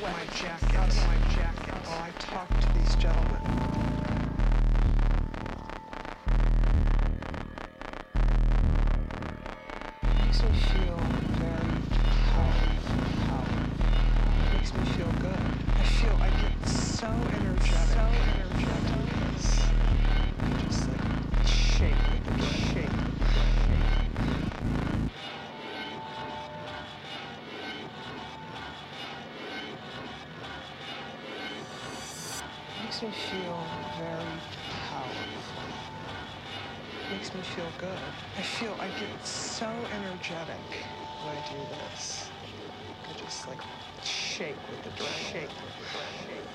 my jacket. Out of my jacket. While I talk to these gentlemen. Makes me feel very powerful. Makes me feel good. I get so energetic. Just like shake with the shake. Makes me feel very powerful. Makes me feel good. I get so energetic when I do this. I just like shake with the shake.